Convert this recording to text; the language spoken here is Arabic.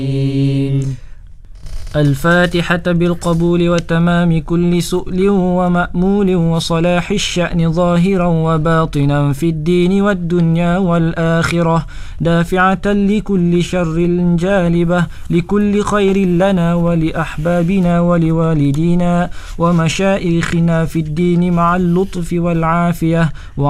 الفاتحة بالقبول وتمام كل سؤل ومأمول وصلاح الشأن ظاهرا وباطنا في الدين والدنيا والآخرة، دافعة لكل شر جالبة لكل خير لنا ولأحبابنا ولوالدينا ومشائخنا في الدين مع اللطف والعافية.